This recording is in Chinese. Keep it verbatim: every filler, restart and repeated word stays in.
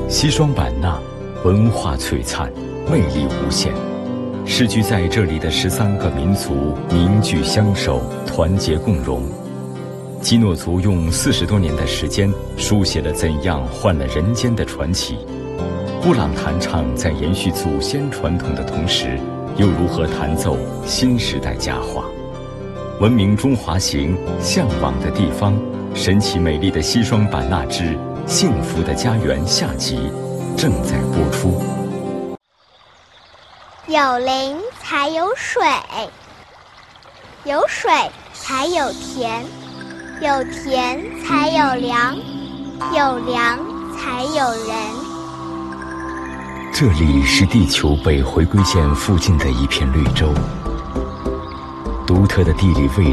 西双版纳文化璀璨，魅力无限。世居在这里的十三个民族凝聚相守，团结共荣。基诺族用四十多年的时间，书写了怎样换了人间的传奇。布朗弹唱在延续祖先传统的同时，又如何弹奏新时代佳话？闻名中华行，向往的地方，神奇美丽的西双版纳之幸福的家园下集正在播出。 有林才有水，有水才有田，有田才有粮，有粮才有人。 这里是地球北回归线附近的一片绿洲，独特的地理位置